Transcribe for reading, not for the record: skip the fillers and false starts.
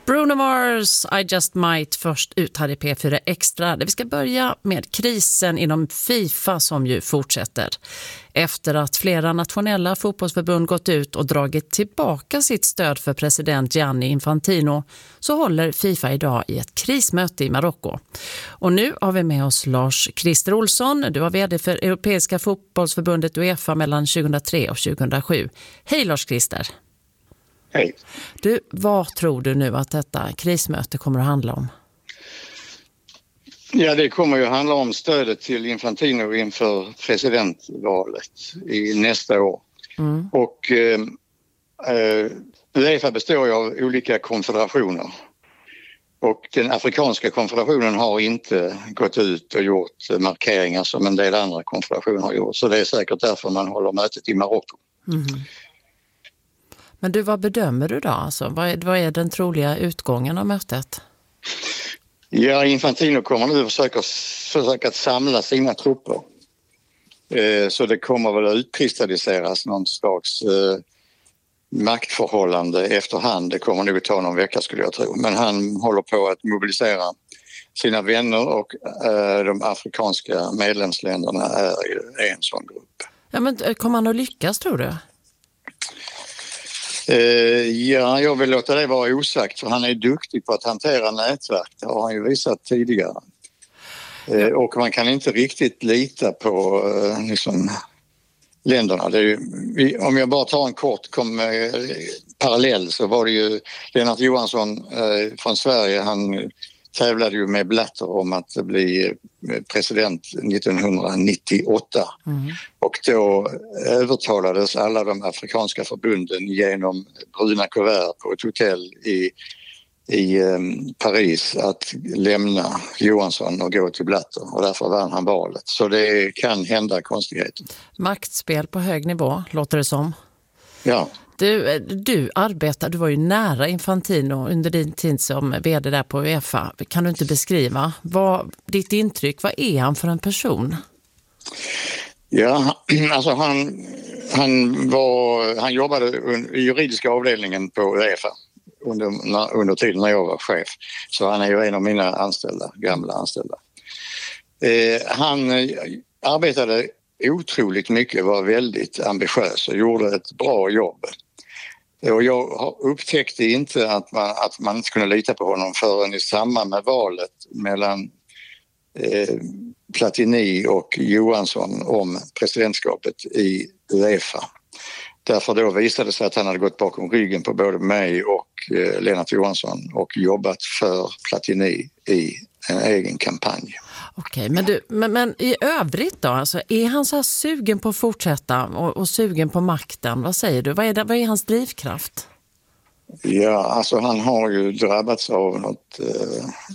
Bruno Mars, I Just Might, först ut här i P4 Extra. Vi ska börja med krisen inom FIFA som ju fortsätter. Efter att flera nationella fotbollsförbund gått ut och dragit tillbaka sitt stöd för president Gianni Infantino så håller FIFA idag i ett krismöte i Marocko. Och nu har vi med oss Lars-Christer Olsson. Du var vd för Europeiska fotbollsförbundet UEFA mellan 2003 och 2007. Hej Lars-Christer! Hej. Du, vad tror du nu att detta krismöte kommer att handla om? Ja, det kommer ju handla om stödet till Infantino inför presidentvalet i nästa år. Och UEFA består ju av olika konfederationer. Och den afrikanska konfederationen har inte gått ut och gjort markeringar som en del andra konfederationer har gjort. Så det är säkert därför man håller mötet i Marocko. Men du, vad bedömer du då? Alltså, vad är den troliga utgången av mötet? Ja, Infantino kommer nu försöka samla sina trupper. Så det kommer väl att utkristalliseras någon slags maktförhållande efterhand. Det kommer nog ta någon vecka skulle jag tro. Men han håller på att mobilisera sina vänner och de afrikanska medlemsländerna är en sån grupp. Ja, men kommer han att lyckas tror du? Ja, jag vill låta det vara osagt för han är duktig på att hantera nätverk. Det har han ju visat tidigare. Och man kan inte riktigt lita på länderna. Det är ju, om jag bara tar en kort parallell så var det ju Lennart Johansson från Sverige, han tävlade ju med Blatter om att bli president 1998 och då övertalades alla de afrikanska förbunden genom bruna kuvert på ett hotell i Paris att lämna Johansson och gå till Blatter och därför vann han valet. Så det kan hända konstigheter. Maktspel på hög nivå, låter det som. Ja. Du var ju nära Infantino under din tid som vd där på UEFA. Kan du inte beskriva ditt intryck? Vad är han för en person? Ja, alltså han jobbade i juridiska avdelningen på UEFA under tiden när jag var chef. Så han är ju en av mina gamla anställda. Han arbetade otroligt mycket, var väldigt ambitiös och gjorde ett bra jobb. Och jag upptäckte inte att man inte kunde lita på honom förrän i samband med valet mellan Platini och Johansson om presidentskapet i UEFA. Därför då visade det sig att han hade gått bakom ryggen på både mig och Lennart Johansson och jobbat för Platini i en egen kampanj. Okej, men i övrigt då? Alltså, är han så här sugen på att fortsätta och sugen på makten? Vad säger du? Vad är hans drivkraft? Ja, alltså han har ju drabbats av något